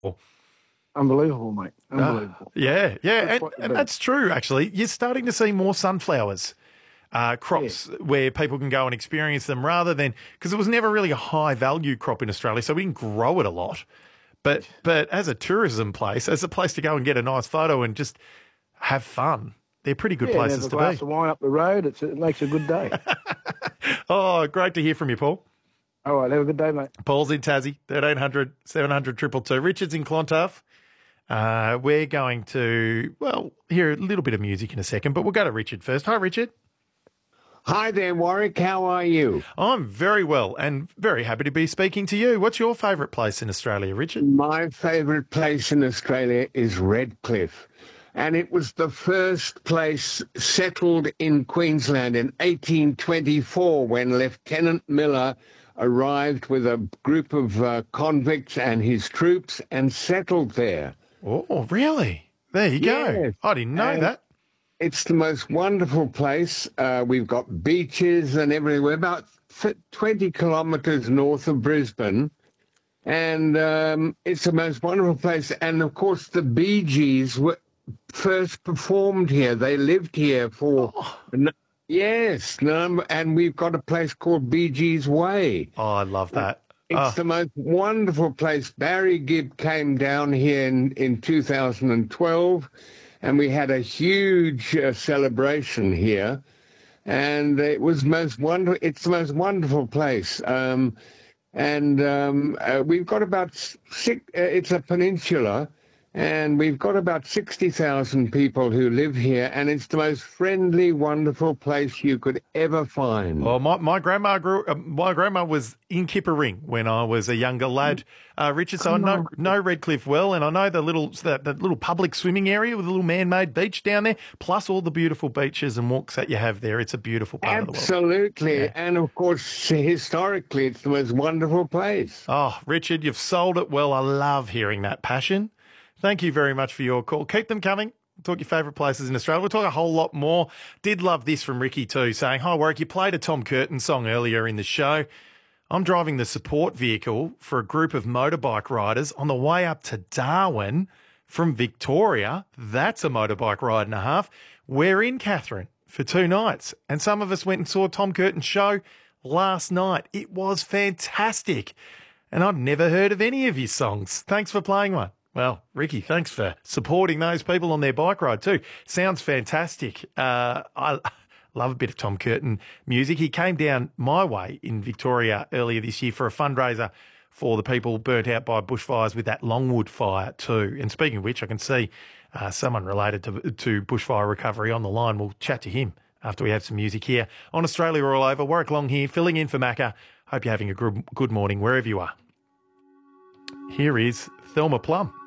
Unbelievable, mate. Unbelievable. Yeah, That's yeah, what to and do. that's true, actually. You're starting to see more sunflowers crops where people can go and experience them rather than, because it was never really a high value crop in Australia, so we didn't grow it a lot. But as a tourism place, as a place to go and get a nice photo and just have fun, they're pretty good Yeah, and have places a to glass be. of wine up the road. It makes a good day. Oh, great to hear from you, Paul. All right, have a good day, mate. Paul's in Tassie, 1300 700 222. Richard's in Clontarf. We're going to, well, hear a little bit of music in a second, but we'll go to Richard first. Hi, Richard. Hi there, Warwick. How are you? I'm very well and very happy to be speaking to you. What's your favourite place in Australia, Richard? My favourite place in Australia is Redcliffe. And it was the first place settled in Queensland in 1824 when Lieutenant Miller arrived with a group of convicts and his troops and settled there. Oh, really? There you go. Yes. I didn't know And that. it's the most wonderful place. We've got beaches and everything. We're about 20 kilometres north of Brisbane. And it's the most wonderful place. And, of course, the Bee Gees were first performed here. They lived here for... Yes, and we've got a place called Bee Gees Way. Oh, I love that. It's the most wonderful place. Barry Gibb came down here in 2012, and we had a huge celebration here, and it was most wonderful. It's the most wonderful place. We've got about it's a peninsula, and we've got about 60,000 people who live here, and it's the most friendly, wonderful place you could ever find. Well, my grandma my grandma was in Kippa-Ring when I was a younger lad, Richard. So I know Redcliffe well, and I know the little public swimming area with a little man-made beach down there, plus all the beautiful beaches and walks that you have there. It's a beautiful part of the world. Absolutely, and of course, historically, it's the most wonderful place. Oh, Richard, you've sold it well. I love hearing that passion. Thank you very much for your call. Keep them coming. We'll talk your favourite places in Australia. We'll talk a whole lot more. Did love this from Ricky too, saying, hi, Warwick, you played a Tom Curtin song earlier in the show. I'm driving the support vehicle for a group of motorbike riders on the way up to Darwin from Victoria. That's a motorbike ride and a half. We're in Katherine for 2 nights, and some of us went and saw Tom Curtin's show last night. It was fantastic, and I'd never heard of any of his songs. Thanks for playing one. Well, Ricky, thanks for supporting those people on their bike ride too. Sounds fantastic. I love a bit of Tom Curtin music. He came down my way in Victoria earlier this year for a fundraiser for the people burnt out by bushfires with that Longwood fire too. And speaking of which, I can see someone related to bushfire recovery on the line. We'll chat to him after we have some music here on Australia All Over. Warwick Long here, filling in for Macca. Hope you're having a good morning wherever you are. Here is Thelma Plum.